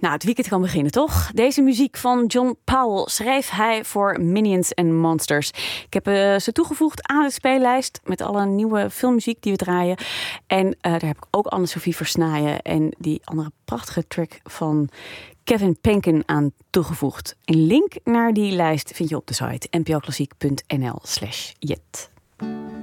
Nou, het weekend kan beginnen, toch? Deze muziek van John Powell schreef hij voor Minions and Monsters. Ik heb ze toegevoegd aan de speellijst met alle nieuwe filmmuziek die we draaien. En daar heb ik ook Anne-Sophie Versnaaien en die andere prachtige track van Kevin Penkin aan toegevoegd. Een link naar die lijst vind je op de site npoklassiek.nl/jet.